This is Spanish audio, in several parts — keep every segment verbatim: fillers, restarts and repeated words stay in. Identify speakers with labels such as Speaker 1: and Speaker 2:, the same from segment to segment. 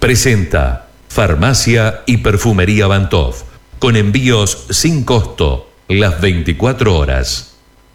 Speaker 1: presenta Farmacia y Perfumería Bantov, con envíos sin costo las veinticuatro horas.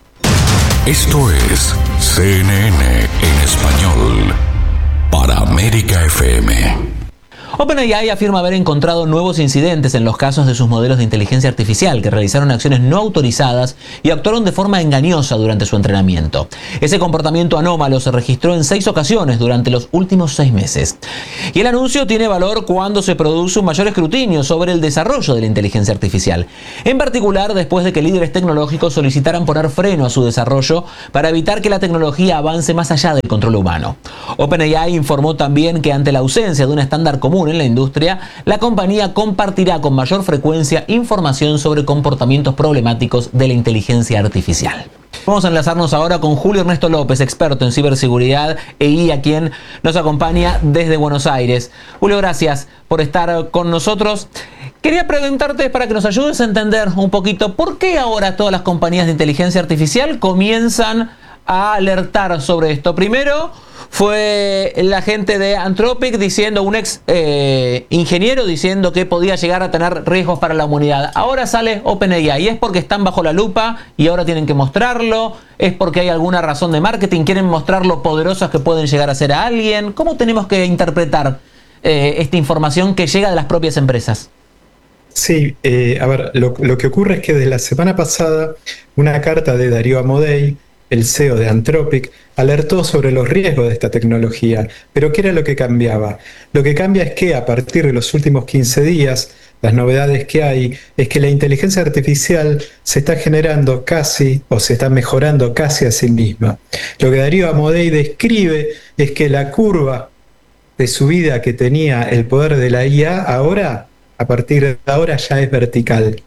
Speaker 2: Esto es C N N en español para América F M.
Speaker 3: OpenAI afirma haber encontrado nuevos incidentes en los casos de sus modelos de inteligencia artificial que realizaron acciones no autorizadas y actuaron de forma engañosa durante su entrenamiento. Ese comportamiento anómalo se registró en seis ocasiones durante los últimos seis meses. Y el anuncio tiene valor cuando se produce un mayor escrutinio sobre el desarrollo de la inteligencia artificial. En particular, después de que líderes tecnológicos solicitaran poner freno a su desarrollo para evitar que la tecnología avance más allá del control humano. OpenAI informó también que ante la ausencia de un estándar común en la industria, la compañía compartirá con mayor frecuencia información sobre comportamientos problemáticos de la inteligencia artificial. Vamos a enlazarnos ahora con Julio Ernesto López, experto en ciberseguridad e I A, quien nos acompaña desde Buenos Aires. Julio, gracias por estar con nosotros. Quería preguntarte, para que nos ayudes a entender un poquito, ¿por qué ahora todas las compañías de inteligencia artificial comienzan a alertar sobre esto? Primero fue la gente de Anthropic diciendo, un ex eh, ingeniero diciendo que podía llegar a tener riesgos para la humanidad. Ahora sale OpenAI. ¿Y es porque están bajo la lupa y ahora tienen que mostrarlo? ¿Es porque hay alguna razón de marketing? ¿Quieren mostrar lo poderosos que pueden llegar a ser a alguien? ¿Cómo tenemos que interpretar eh, esta información que llega de las propias empresas?
Speaker 4: Sí, eh, a ver, lo, lo que ocurre es que desde la semana pasada una carta de Darío Amodei, el C E O de Anthropic, alertó sobre los riesgos de esta tecnología. Pero ¿qué era lo que cambiaba? Lo que cambia es que a partir de los últimos quince días, las novedades que hay es que la inteligencia artificial se está generando casi, o se está mejorando casi a sí misma. Lo que Darío Amodei describe es que la curva de subida que tenía el poder de la I A ahora, a partir de ahora, ya es vertical.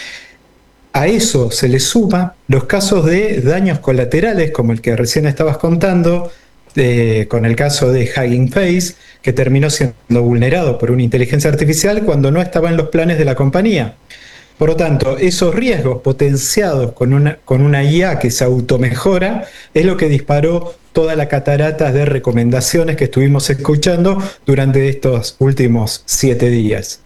Speaker 4: A eso se le suma los casos de daños colaterales, como el que recién estabas contando, eh, con el caso de Hugging Face, que terminó siendo vulnerado por una inteligencia artificial cuando no estaba en los planes de la compañía. Por lo tanto, esos riesgos potenciados con una, con una I A que se automejora es lo que disparó toda la catarata de recomendaciones que estuvimos escuchando durante estos últimos siete días.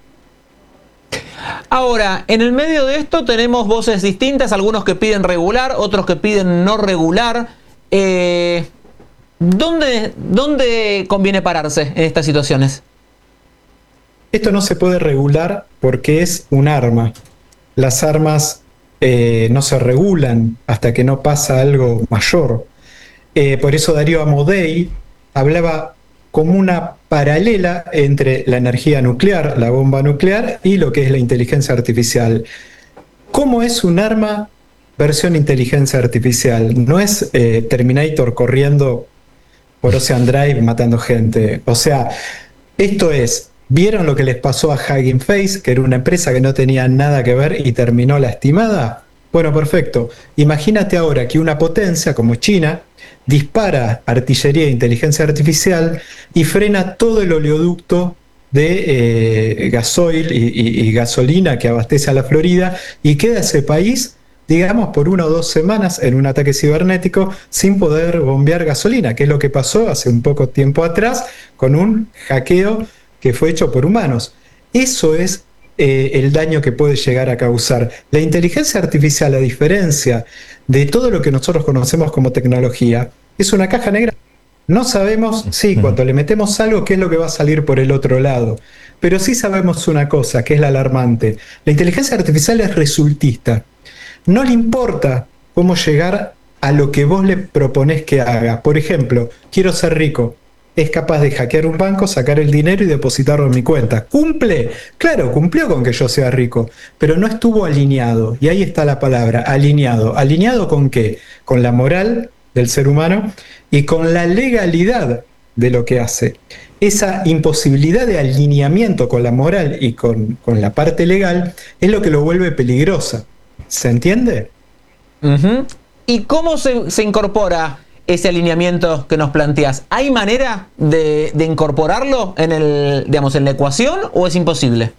Speaker 3: Ahora, en el medio de esto tenemos voces distintas, algunos que piden regular, otros que piden no regular. Eh, ¿dónde, ¿Dónde conviene pararse en estas situaciones?
Speaker 4: Esto no se puede regular porque es un arma. Las armas eh, no se regulan hasta que no pasa algo mayor. Eh, por eso Darío Amodei hablaba como una paralela entre la energía nuclear, la bomba nuclear, y lo que es la inteligencia artificial. ¿Cómo es un arma versión inteligencia artificial? No es eh, Terminator corriendo por Ocean Drive matando gente. O sea, esto es, ¿vieron lo que les pasó a Hugging Face, que era una empresa que no tenía nada que ver y terminó lastimada? Bueno, perfecto. Imagínate ahora que una potencia como China dispara artillería de inteligencia artificial y frena todo el oleoducto de eh, gasoil y, y, y gasolina que abastece a la Florida, y queda ese país, digamos, por una o dos semanas en un ataque cibernético sin poder bombear gasolina, que es lo que pasó hace un poco tiempo atrás con un hackeo que fue hecho por humanos. Eso es eh, el daño que puede llegar a causar. La inteligencia artificial, a diferencia de todo lo que nosotros conocemos como tecnología, es una caja negra. No sabemos, sí, cuando le metemos algo, qué es lo que va a salir por el otro lado. Pero sí sabemos una cosa, que es la alarmante. La inteligencia artificial es resultista. No le importa cómo llegar a lo que vos le proponés que haga. Por ejemplo, quiero ser rico. Es capaz de hackear un banco, sacar el dinero y depositarlo en mi cuenta. ¿Cumple? Claro, cumplió con que yo sea rico, pero no estuvo alineado. Y ahí está la palabra, alineado. ¿Alineado con qué? Con la moral del ser humano y con la legalidad de lo que hace. Esa imposibilidad de alineamiento con la moral y con, con la parte legal es lo que lo vuelve peligrosa. ¿Se entiende?
Speaker 3: Uh-huh. ¿Y cómo se, se incorpora ese alineamiento que nos planteas? ¿Hay manera de, de incorporarlo en el, digamos, en la ecuación, o es imposible?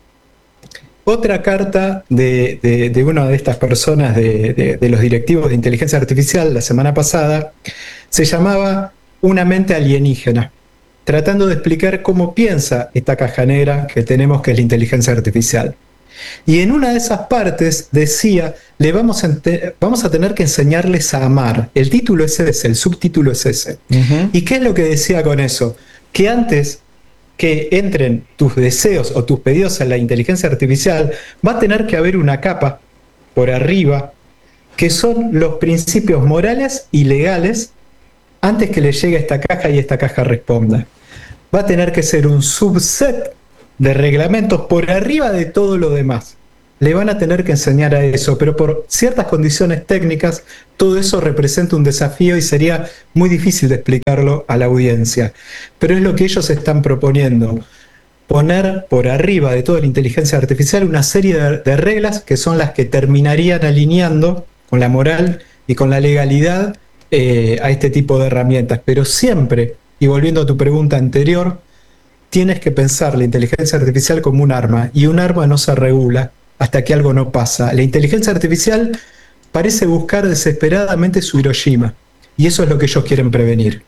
Speaker 4: Otra carta de, de, de una de estas personas, de, de, de los directivos de inteligencia artificial la semana pasada, se llamaba Una mente alienígena. tratando de explicar cómo piensa esta caja negra que tenemos, que es la inteligencia artificial. Y en una de esas partes decía, le vamos a, vamos a tener que enseñarles a amar. El título es ese, el subtítulo es ese. Uh-huh. ¿Y qué es lo que decía con eso? Que antes que entren tus deseos o tus pedidos en la inteligencia artificial, va a tener que haber una capa por arriba, que son los principios morales y legales, antes que le llegue a esta caja y esta caja responda. Va a tener que ser un subset de reglamentos por arriba de todo lo demás. Le van a tener que enseñar a eso, pero por ciertas condiciones técnicas, todo eso representa un desafío y sería muy difícil de explicarlo a la audiencia. Pero es lo que ellos están proponiendo. Poner por arriba de toda la inteligencia artificial una serie de, de reglas que son las que terminarían alineando con la moral y con la legalidad eh, a este tipo de herramientas. Pero siempre, y volviendo a tu pregunta anterior, tienes que pensar la inteligencia artificial como un arma, y un arma no se regula hasta que algo no pasa. La inteligencia artificial parece buscar desesperadamente su Hiroshima, y eso es lo que ellos quieren prevenir.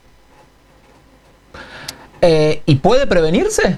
Speaker 3: Eh, ¿Y puede prevenirse?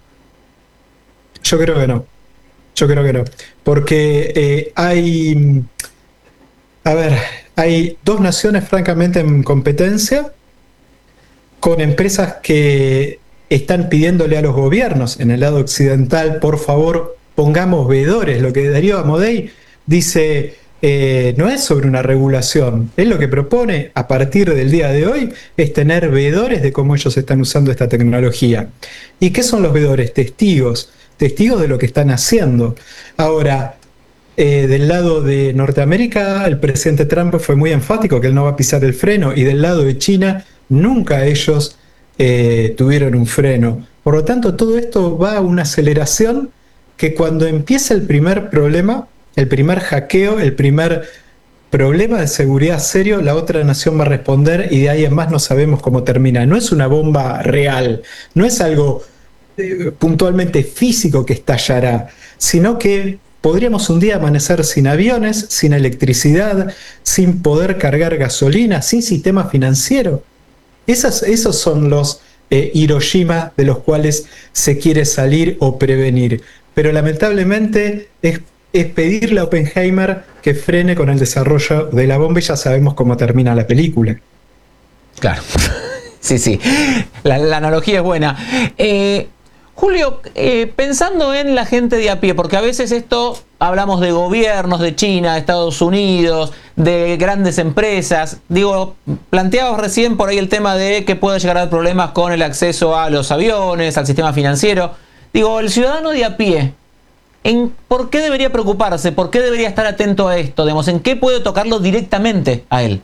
Speaker 4: Yo creo que no. Yo creo que no. Porque eh, hay... A ver, hay dos naciones francamente en competencia, con empresas que están pidiéndole a los gobiernos en el lado occidental, por favor, pongamos veedores. Lo que Darío Amodei dice eh, no es sobre una regulación. Él lo que propone a partir del día de hoy es tener veedores de cómo ellos están usando esta tecnología. ¿Y qué son los veedores? Testigos. Testigos de lo que están haciendo. Ahora, eh, del lado de Norteamérica, el presidente Trump fue muy enfático que él no va a pisar el freno, y del lado de China, nunca ellos eh, tuvieron un freno. Por lo tanto, todo esto va a una aceleración que cuando empieza el primer problema, el primer hackeo, el primer problema de seguridad serio, la otra nación va a responder, y de ahí en más no sabemos cómo termina. No es una bomba real, no es algo eh, puntualmente físico que estallará, sino que podríamos un día amanecer sin aviones, sin electricidad, sin poder cargar gasolina, sin sistema financiero. Esas, esos son los eh, Hiroshima de los cuales se quiere salir o prevenir. Pero lamentablemente es, es pedirle a Oppenheimer que frene con el desarrollo de la bomba, y ya sabemos cómo termina la película.
Speaker 3: Claro, sí, sí, la, la analogía es buena. Eh, Julio, eh, pensando en la gente de a pie, porque a veces esto hablamos de gobiernos, de China, Estados Unidos, de grandes empresas. Digo, planteabas recién por ahí el tema de que puede llegar a haber problemas con el acceso a los aviones, al sistema financiero. Digo, el ciudadano de a pie, ¿en por qué debería preocuparse? ¿Por qué debería estar atento a esto? Digamos, ¿en qué puede tocarlo directamente a él?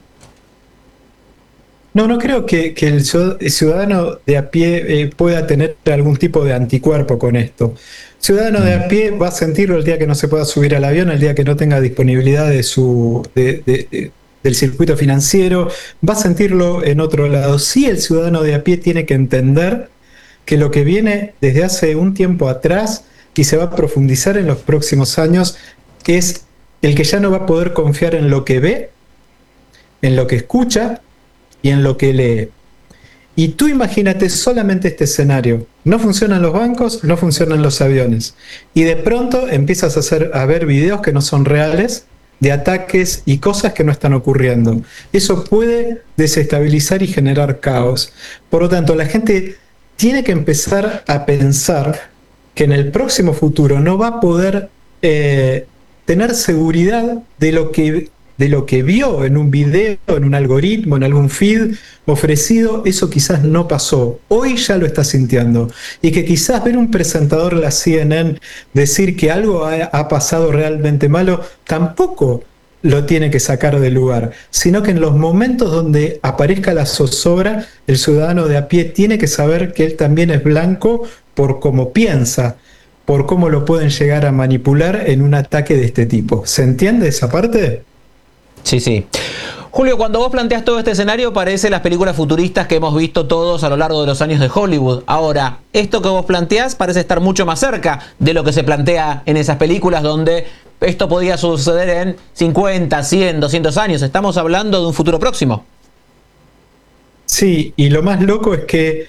Speaker 4: No, no creo que, que el ciudadano de a pie eh, pueda tener algún tipo de anticuerpo con esto. Ciudadano de a pie va a sentirlo el día que no se pueda subir al avión, el día que no tenga disponibilidad de su, de, de, de, del circuito financiero, va a sentirlo en otro lado. Sí, el ciudadano de a pie tiene que entender que lo que viene desde hace un tiempo atrás y se va a profundizar en los próximos años es el que ya no va a poder confiar en lo que ve, en lo que escucha y en lo que lee. Y tú imagínate solamente este escenario. No funcionan los bancos, no funcionan los aviones. Y de pronto empiezas a, hacer, a ver videos que no son reales, de ataques y cosas que no están ocurriendo. Eso puede desestabilizar y generar caos. Por lo tanto, la gente tiene que empezar a pensar que en el próximo futuro no va a poder eh, tener seguridad de lo que... de lo que vio en un video, en un algoritmo, en algún feed ofrecido. Eso quizás no pasó. Hoy ya lo está sintiendo. Y que quizás ver un presentador de la C N N decir que algo ha, ha pasado realmente malo, tampoco lo tiene que sacar del lugar, sino que en los momentos donde aparezca la zozobra, el ciudadano de a pie tiene que saber que él también es blanco por cómo piensa, por cómo lo pueden llegar a manipular en un ataque de este tipo. ¿Se entiende esa parte?
Speaker 3: Sí, sí. Julio, cuando vos planteas todo este escenario, parece las películas futuristas que hemos visto todos a lo largo de los años de Hollywood. Ahora, esto que vos planteás parece estar mucho más cerca de lo que se plantea en esas películas donde esto podía suceder en cincuenta, cien, doscientos años. Estamos hablando de un futuro próximo.
Speaker 4: Sí, y lo más loco es que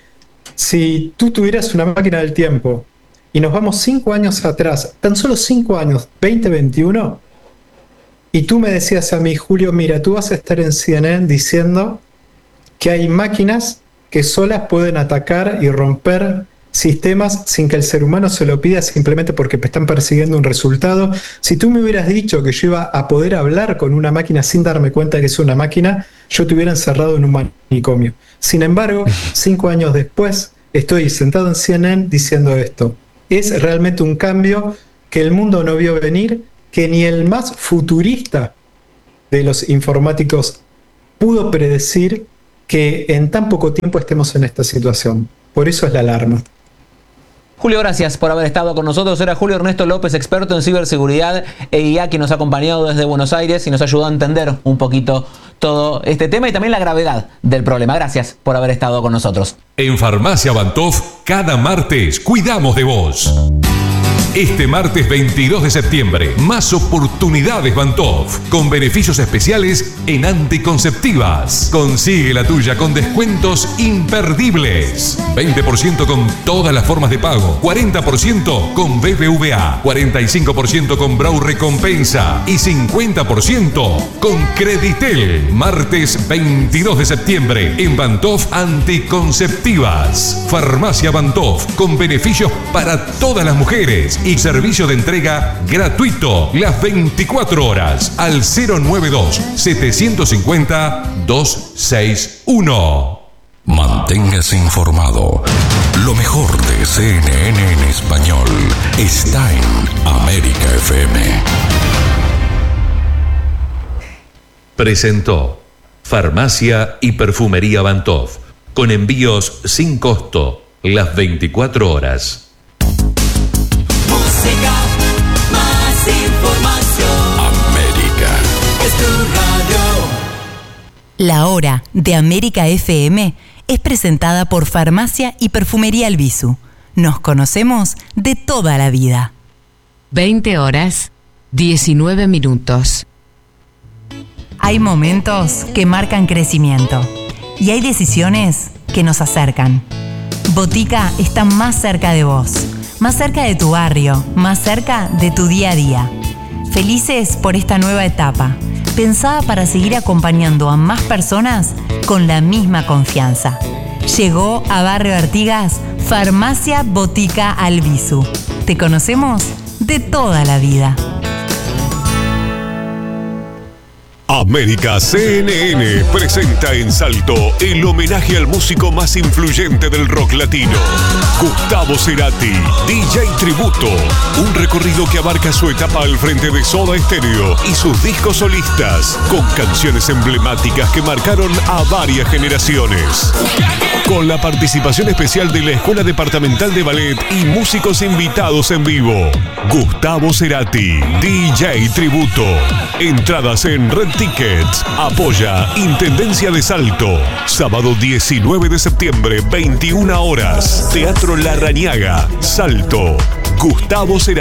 Speaker 4: si tú tuvieras una máquina del tiempo y nos vamos cinco años atrás, tan solo cinco años, veinte veintiuno, y tú me decías a mí, Julio, mira, tú vas a estar en C N N diciendo que hay máquinas que solas pueden atacar y romper sistemas sin que el ser humano se lo pida, simplemente porque están persiguiendo un resultado. Si tú me hubieras dicho que yo iba a poder hablar con una máquina sin darme cuenta de que es una máquina, yo te hubiera encerrado en un manicomio. Sin embargo, cinco años después, estoy sentado en C N N diciendo esto. Es realmente un cambio que el mundo no vio venir, que ni el más futurista de los informáticos pudo predecir que en tan poco tiempo estemos en esta situación. Por eso es la alarma.
Speaker 3: Julio, gracias por haber estado con nosotros. Era Julio Ernesto López, experto en ciberseguridad e I A, que nos ha acompañado desde Buenos Aires y nos ayudó a entender un poquito todo este tema y también la gravedad del problema. Gracias por haber estado con nosotros.
Speaker 1: En Farmacia Bantoff, cada martes cuidamos de vos. Este martes veintidós de septiembre, más oportunidades Bantoff, con beneficios especiales en anticonceptivas. Consigue la tuya con descuentos imperdibles. veinte por ciento con todas las formas de pago, cuarenta por ciento con B B V A, cuarenta y cinco por ciento con Brau Recompensa y cincuenta por ciento con Creditel. Martes veintidós de septiembre en Bantoff Anticonceptivas. Farmacia Bantoff, con beneficios para todas las mujeres y servicio de entrega gratuito las veinticuatro horas al cero noventa y dos, setecientos cincuenta, doscientos sesenta y uno.
Speaker 2: Manténgase informado. Lo mejor de C N N en español está en América F M.
Speaker 1: Presentó Farmacia y Perfumería Bantoff, con envíos sin costo las veinticuatro horas.
Speaker 5: Música, más información.
Speaker 2: América.
Speaker 5: Es tu radio.
Speaker 6: La hora de América F M es presentada por Farmacia y Perfumería Albizu. Nos conocemos de toda la vida.
Speaker 7: veinte horas, diecinueve minutos.
Speaker 6: Hay momentos que marcan crecimiento y hay decisiones que nos acercan. Botica está más cerca de vos, más cerca de tu barrio, más cerca de tu día a día. Felices por esta nueva etapa, pensada para seguir acompañando a más personas con la misma confianza. Llegó a Barrio Artigas Farmacia Botica Albizu. Te conocemos de toda la vida.
Speaker 8: América C N N presenta en Salto el homenaje al músico más influyente del rock latino, Gustavo Cerati, D J Tributo. Un recorrido que abarca su etapa al frente de Soda Stereo y sus discos solistas, con canciones emblemáticas que marcaron a varias generaciones. Con la participación especial de la Escuela Departamental de Ballet y músicos invitados en vivo. Gustavo Cerati, D J Tributo. Entradas en Red Tickets. Apoya Intendencia de Salto. Sábado diecinueve de septiembre, veintiuna horas. Teatro La Rañaga, Salto. Gustavo Cerati.